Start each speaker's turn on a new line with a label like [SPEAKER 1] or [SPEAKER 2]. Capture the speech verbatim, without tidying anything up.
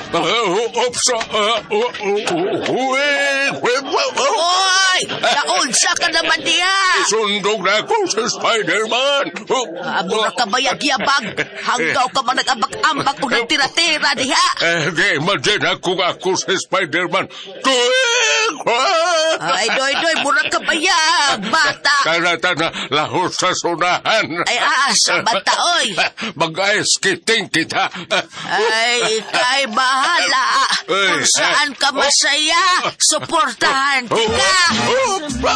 [SPEAKER 1] Ops!
[SPEAKER 2] Hoy! Naunsa ka naman diha!
[SPEAKER 1] Sundog na ako sa Spider-Man!
[SPEAKER 2] Amo na ka bayag-yabag! Hanggaw ka man nag-ambak-ambak o nagtira-tira diha!
[SPEAKER 1] Eh, di, madyan ako ako sa Spider-Man. Tuwing!
[SPEAKER 2] Ay, doy-doy, mura ka bayag, bata!
[SPEAKER 1] Karata na lahos sa sunahan.
[SPEAKER 2] Ay, asa, bata, oy!
[SPEAKER 1] Mag-ice skating kita.
[SPEAKER 2] Ay, kay bahala! Kung saan ka masaya, suportahan kita!